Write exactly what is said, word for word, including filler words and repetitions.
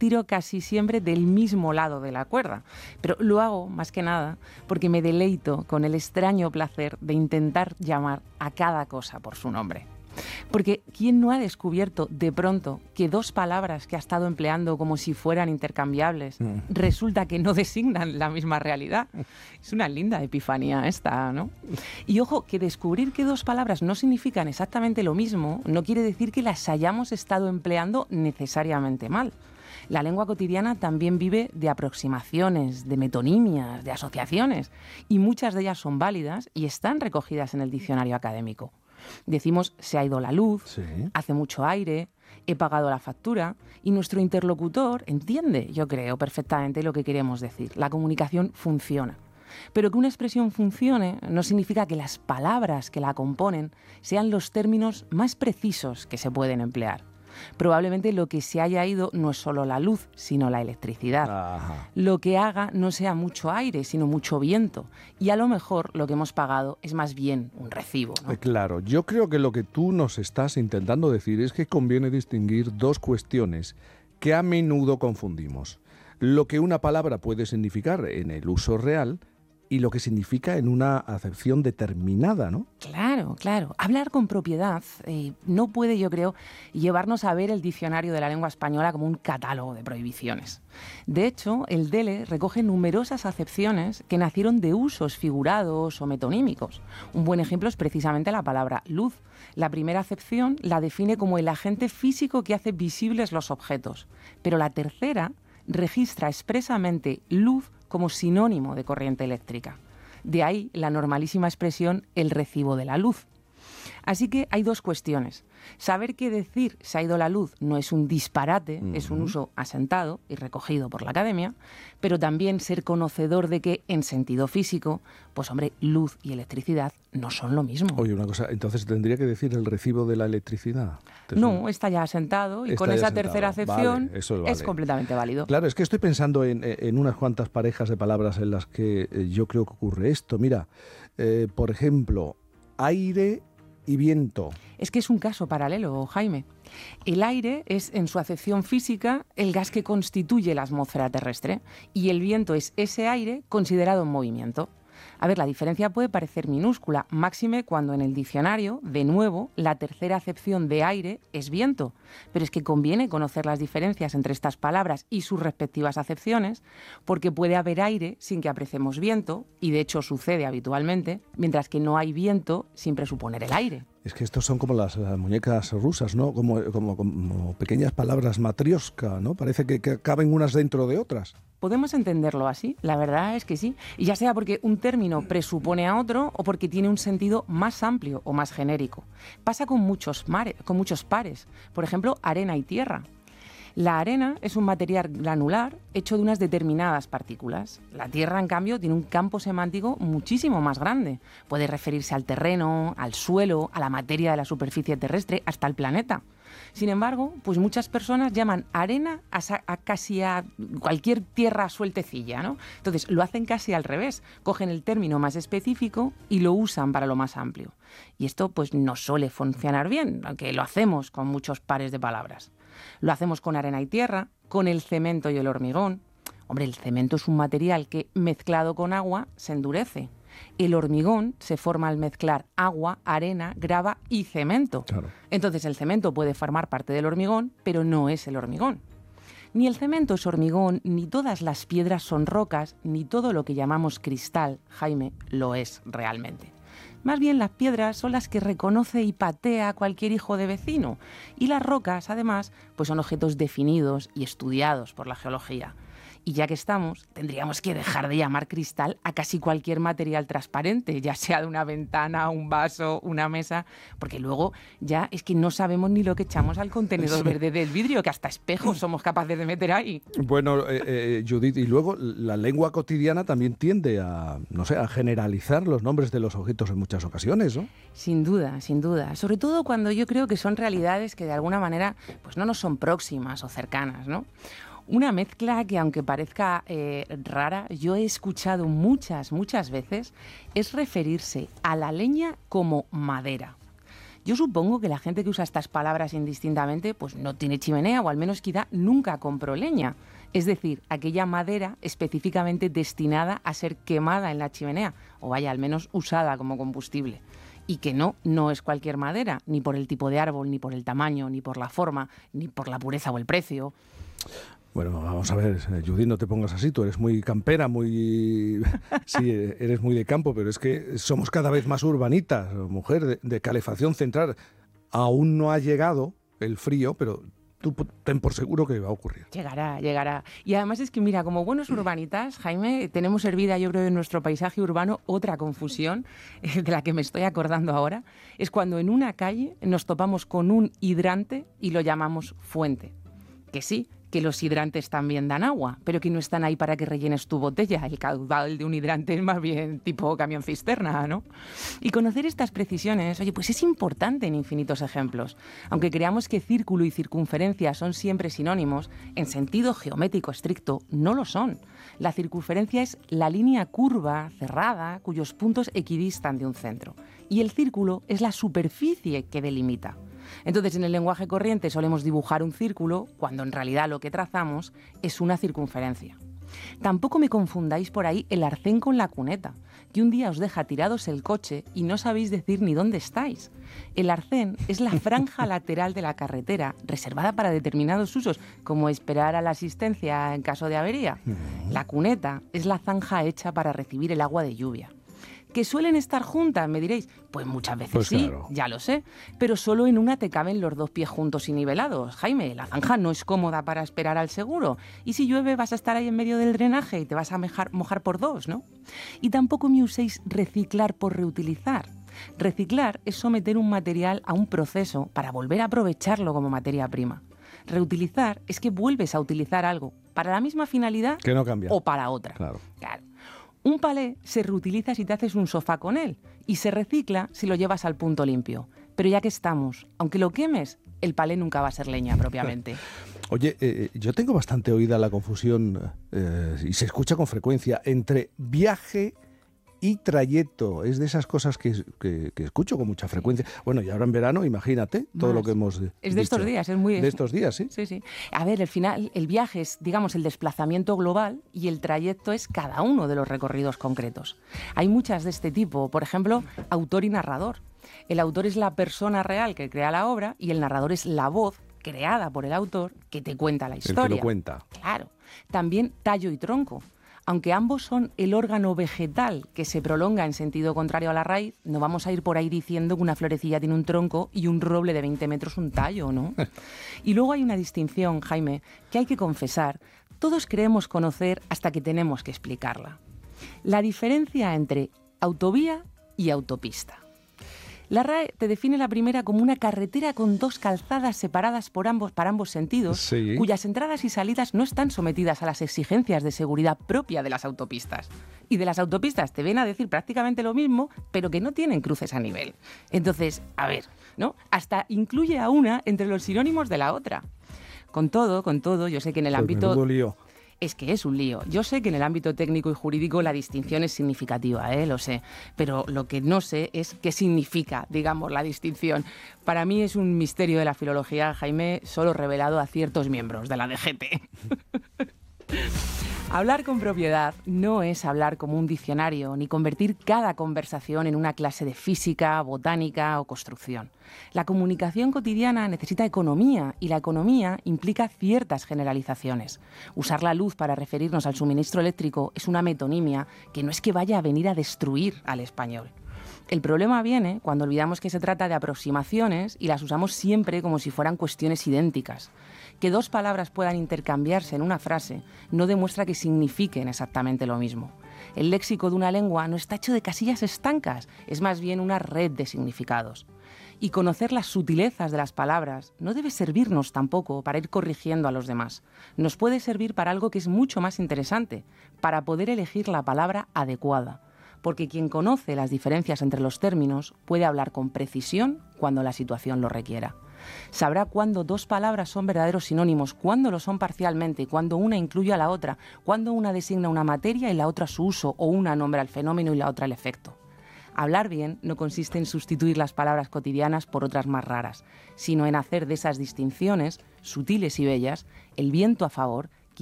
tiro casi siempre del mismo lado de la cuerda, pero lo hago más que nada porque me deleito con el extraño placer de intentar llamar a cada cosa por su nombre. Porque ¿quién no ha descubierto de pronto que dos palabras que ha estado empleando como si fueran intercambiables mm. resulta que no designan la misma realidad? Es una linda epifanía esta, ¿no? Y ojo, que descubrir que dos palabras no significan exactamente lo mismo no quiere decir que las hayamos estado empleando necesariamente mal. La lengua cotidiana también vive de aproximaciones, de metonimias, de asociaciones, y muchas de ellas son válidas y están recogidas en el diccionario académico. Decimos se ha ido la luz, sí. hace mucho aire, he pagado la factura, y nuestro interlocutor entiende, yo creo, perfectamente lo que queremos decir. La comunicación funciona. Pero que una expresión funcione no significa que las palabras que la componen sean los términos más precisos que se pueden emplear. Probablemente lo que se haya ido no es solo la luz, sino la electricidad. Ajá. Lo que haga no sea mucho aire, sino mucho viento. Y a lo mejor lo que hemos pagado es más bien un recibo, ¿no? Claro, yo creo que lo que tú nos estás intentando decir es que conviene distinguir dos cuestiones que a menudo confundimos. Lo que una palabra puede significar en el uso real y lo que significa en una acepción determinada, ¿no? Claro, claro. Hablar con propiedad eh, no puede, yo creo, llevarnos a ver el diccionario de la lengua española como un catálogo de prohibiciones. De hecho, el D E L E recoge numerosas acepciones que nacieron de usos figurados o metonímicos. Un buen ejemplo es precisamente la palabra luz. La primera acepción la define como el agente físico que hace visibles los objetos, pero la tercera registra expresamente luz como sinónimo de corriente eléctrica. De ahí la normalísima expresión el recibo de la luz. Así que hay dos cuestiones. Saber que decir se ha ido la luz no es un disparate, uh-huh. es un uso asentado y recogido por la academia, pero también ser conocedor de que, en sentido físico, pues hombre, luz y electricidad no son lo mismo. Oye, una cosa, entonces tendría que decir el recibo de la electricidad. Entonces, no, está ya asentado y está con esa asentado. tercera acepción vale, eso vale. es completamente válido. Claro, es que estoy pensando en, en unas cuantas parejas de palabras en las que yo creo que ocurre esto. Mira, eh, por ejemplo, aire y viento. Es que es un caso paralelo, Jaime. El aire es, en su acepción física, el gas que constituye la atmósfera terrestre, y el viento es ese aire considerado en movimiento. A ver, la diferencia puede parecer minúscula, máxime cuando en el diccionario, de nuevo, la tercera acepción de aire es viento. Pero es que conviene conocer las diferencias entre estas palabras y sus respectivas acepciones, porque puede haber aire sin que apreciemos viento, y de hecho sucede habitualmente, mientras que no hay viento sin presuponer el aire. Es que estos son como las, las muñecas rusas, ¿no? Como, como, como pequeñas palabras matrioska, ¿no? Parece que, que caben unas dentro de otras. ¿Podemos entenderlo así? La verdad es que sí. Y ya sea porque un término presupone a otro o porque tiene un sentido más amplio o más genérico. Pasa con muchos, mare, con muchos pares. Por ejemplo, arena y tierra. La arena es un material granular hecho de unas determinadas partículas. La tierra, en cambio, tiene un campo semántico muchísimo más grande. Puede referirse al terreno, al suelo, a la materia de la superficie terrestre, hasta al planeta. Sin embargo, pues muchas personas llaman arena a, a casi a cualquier tierra sueltecilla, ¿no? Entonces, lo hacen casi al revés. Cogen el término más específico y lo usan para lo más amplio. Y esto, pues, no suele funcionar bien, aunque lo hacemos con muchos pares de palabras. Lo hacemos con arena y tierra, con el cemento y el hormigón. Hombre, el cemento es un material que, mezclado con agua, se endurece. El hormigón se forma al mezclar agua, arena, grava y cemento. Claro. Entonces el cemento puede formar parte del hormigón, pero no es el hormigón. Ni el cemento es hormigón, ni todas las piedras son rocas, ni todo lo que llamamos cristal, Jaime, lo es realmente. Más bien las piedras son las que reconoce y patea cualquier hijo de vecino. Y las rocas, además, pues son objetos definidos y estudiados por la geología. Y ya que estamos, tendríamos que dejar de llamar cristal a casi cualquier material transparente, ya sea de una ventana, un vaso, una mesa, porque luego ya es que no sabemos ni lo que echamos al contenedor sí. verde del vidrio, que hasta espejos somos capaces de meter ahí. Bueno, eh, eh, Judith, y luego la lengua cotidiana también tiende a, no sé, a generalizar los nombres de los objetos en muchas ocasiones, ¿no? Sin duda, sin duda. Sobre todo cuando yo creo que son realidades que de alguna manera pues no nos son próximas o cercanas, ¿no? Una mezcla que, aunque parezca eh, rara, yo he escuchado muchas, muchas veces, es referirse a la leña como madera. Yo supongo que la gente que usa estas palabras indistintamente pues no tiene chimenea o al menos quizá nunca compró leña. Es decir, aquella madera específicamente destinada a ser quemada en la chimenea o vaya, al menos usada como combustible. Y que no, no es cualquier madera, ni por el tipo de árbol, ni por el tamaño, ni por la forma, ni por la pureza o el precio. Bueno, vamos a ver, Judith, no te pongas así, tú eres muy campera, muy... Sí, eres muy de campo, pero es que somos cada vez más urbanitas, mujer, de, de calefacción central. Aún no ha llegado el frío, pero tú ten por seguro que va a ocurrir. Llegará, llegará. Y además es que, mira, como buenos urbanitas, Jaime, tenemos hervida, yo creo, en nuestro paisaje urbano otra confusión, eh, de la que me estoy acordando ahora, es cuando en una calle nos topamos con un hidrante y lo llamamos fuente. Que sí, que los hidrantes también dan agua, pero que no están ahí para que rellenes tu botella. El caudal de un hidrante es más bien tipo camión cisterna, ¿no? Y conocer estas precisiones, oye, pues es importante en infinitos ejemplos. Aunque creamos que círculo y circunferencia son siempre sinónimos, en sentido geométrico estricto no lo son. La circunferencia es la línea curva, cerrada, cuyos puntos equidistan de un centro. Y el círculo es la superficie que delimita. Entonces, en el lenguaje corriente solemos dibujar un círculo cuando en realidad lo que trazamos es una circunferencia. Tampoco me confundáis por ahí el arcén con la cuneta, que un día os deja tirados el coche y no sabéis decir ni dónde estáis. El arcén es la franja lateral de la carretera reservada para determinados usos, como esperar a la asistencia en caso de avería. La cuneta es la zanja hecha para recibir el agua de lluvia. ¿Que suelen estar juntas? Me diréis. Pues muchas veces pues sí, claro. Ya lo sé. Pero solo en una te caben los dos pies juntos y nivelados. Jaime, la zanja no es cómoda para esperar al seguro. Y si llueve vas a estar ahí en medio del drenaje y te vas a mejar, mojar por dos, ¿no? Y tampoco me uséis reciclar por reutilizar. Reciclar es someter un material a un proceso para volver a aprovecharlo como materia prima. Reutilizar es que vuelves a utilizar algo para la misma finalidad que no cambia. O para otra. Claro. Claro. Un palé se reutiliza si te haces un sofá con él y se recicla si lo llevas al punto limpio. Pero ya que estamos, aunque lo quemes, el palé nunca va a ser leña propiamente. Oye, eh, yo tengo bastante oída la confusión, eh, y se escucha con frecuencia, entre viaje y trayecto. Es de esas cosas que, que, que escucho con mucha frecuencia. Bueno, y ahora en verano, imagínate todo Más. lo que hemos dicho. Es de estos días, es muy... De estos días, sí. Sí, sí. A ver, al final, el viaje es, digamos, el desplazamiento global y el trayecto es cada uno de los recorridos concretos. Hay muchas de este tipo. Por ejemplo, autor y narrador. El autor es la persona real que crea la obra y el narrador es la voz creada por el autor que te cuenta la historia. El que lo cuenta. Claro. También tallo y tronco. Aunque ambos son el órgano vegetal que se prolonga en sentido contrario a la raíz, no vamos a ir por ahí diciendo que una florecilla tiene un tronco y un roble de veinte metros un tallo, ¿no? Y luego hay una distinción, Jaime, que hay que confesar. Todos creemos conocer hasta que tenemos que explicarla. La diferencia entre autovía y autopista. La R A E te define la primera como una carretera con dos calzadas separadas por ambos, para ambos sentidos, sí. Cuyas entradas y salidas no están sometidas a las exigencias de seguridad propia de las autopistas. Y de las autopistas te ven a decir prácticamente lo mismo, pero que no tienen cruces a nivel. Entonces, a ver, ¿no? Hasta incluye a una entre los sinónimos de la otra. Con todo, con todo, yo sé que en el Pues ámbito... menudo lío. Es que es un lío. Yo sé que en el ámbito técnico y jurídico la distinción es significativa, ¿eh? Lo sé. Pero lo que no sé es qué significa, digamos, la distinción. Para mí es un misterio de la filología, Jaime, solo revelado a ciertos miembros de la D G T. Hablar con propiedad no es hablar como un diccionario, ni convertir cada conversación en una clase de física, botánica o construcción. La comunicación cotidiana necesita economía y la economía implica ciertas generalizaciones. Usar la luz para referirnos al suministro eléctrico es una metonimia que no es que vaya a venir a destruir al español. El problema viene cuando olvidamos que se trata de aproximaciones y las usamos siempre como si fueran cuestiones idénticas. Que dos palabras puedan intercambiarse en una frase no demuestra que signifiquen exactamente lo mismo. El léxico de una lengua no está hecho de casillas estancas, es más bien una red de significados. Y conocer las sutilezas de las palabras no debe servirnos tampoco para ir corrigiendo a los demás. Nos puede servir para algo que es mucho más interesante, para poder elegir la palabra adecuada. Porque quien conoce las diferencias entre los términos puede hablar con precisión cuando la situación lo requiera. Sabrá cuándo dos palabras son verdaderos sinónimos, cuándo lo son parcialmente, cuándo una incluye a la otra, cuándo una designa una materia y la otra su uso, o una nombra el fenómeno y la otra el efecto. Hablar bien no consiste en sustituir las palabras cotidianas por otras más raras, sino en hacer de esas distinciones, sutiles y bellas, el viento a favor